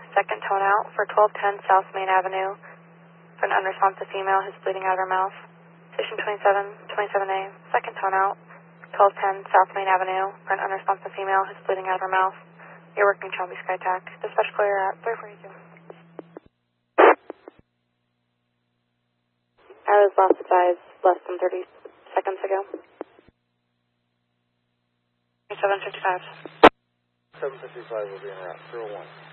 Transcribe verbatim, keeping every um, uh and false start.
second tone out for twelve ten South Main Avenue for an unresponsive female who's bleeding out of her mouth. Station twenty-seven, twenty-seven A, second tone out, twelve ten South Main Avenue for an unresponsive female who's bleeding out of her mouth. You're working Shelby Sky Tac. Dispatch clear at three forty-two. I was last advised less than thirty seconds ago. seven fifty-five. seven fifty-five will be en route. zero one.